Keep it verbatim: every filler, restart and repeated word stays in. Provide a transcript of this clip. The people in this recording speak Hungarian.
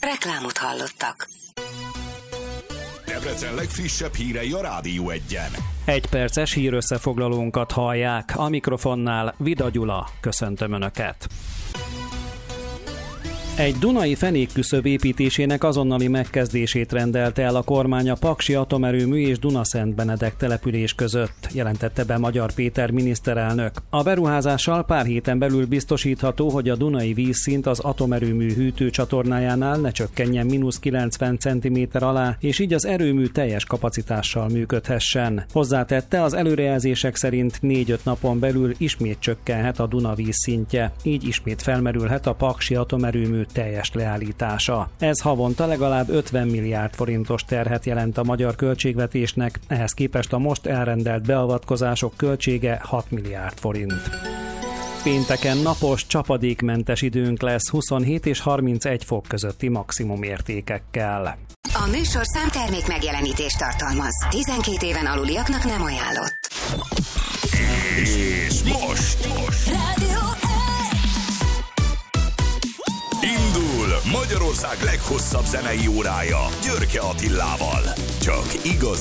Reklámot hallottak. Debrecen legfrissebb hírei a Rádió Egyen. Egy perces hírösszefoglalónkat hallják. A mikrofonnál Vida Gyula. Köszöntöm Önöket. Egy dunai fenékküszöb építésének azonnali megkezdését rendelte el a kormány a Paksi atomerőmű és Dunaszentbenedek település között, jelentette be Magyar Péter miniszterelnök. A beruházással pár héten belül biztosítható, hogy a dunai vízszint az atomerőmű hűtőcsatornájánál ne csökkenjen mínusz kilencven centiméter alá, és így az erőmű teljes kapacitással működhessen. Hozzátette, az előrejelzések szerint négy-öt napon belül ismét csökkenhet a Duna vízszintje, így ismét felmerülhet a Paksi atomerőmű teljes leállítása. Ez havonta legalább ötven milliárd forintos terhet jelent a magyar költségvetésnek, ehhez képest a most elrendelt beavatkozások költsége hat milliárd forint. Pénteken napos, csapadékmentes időnk lesz huszonhét és harmincegy fok közötti maximum értékekkel. A műsor számtermék megjelenítést tartalmaz. tizenkét éven aluliaknak nem ajánlott. És most! most. Rádió Indul Magyarország leghosszabb zenei órája Györke Attilával. Csak igazi